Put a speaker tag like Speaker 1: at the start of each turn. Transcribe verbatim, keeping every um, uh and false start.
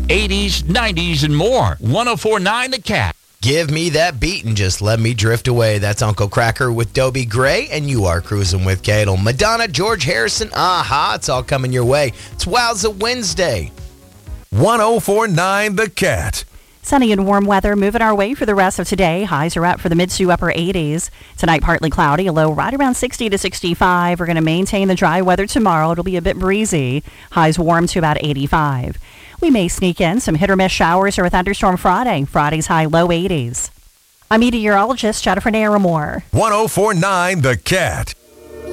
Speaker 1: eighties, nineties, and more. one oh four point nine The Cat.
Speaker 2: Give me that beat and just let me drift away. That's Uncle Cracker with Dobie Gray, and you are cruising with Cadle. Madonna, George Harrison, aha, it's all coming your way. It's Wowza Wednesday.
Speaker 3: one oh four point nine The Cat.
Speaker 4: Sunny and warm weather moving our way for the rest of today. Highs are up for the mid to upper eighties. Tonight, partly cloudy, a low right around sixty to sixty-five. We're going to maintain the dry weather tomorrow. It'll be a bit breezy. Highs warm to about eighty-five. We may sneak in some hit or miss showers or a thunderstorm Friday. Friday's high low eighties. I'm meteorologist Jennifer Naramore.
Speaker 3: one oh four point nine The Cat.